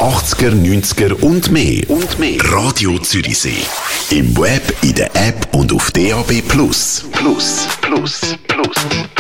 80er, 90er und mehr. Radio Zürichsee. Im Web, in der App und auf DAB+. Plus.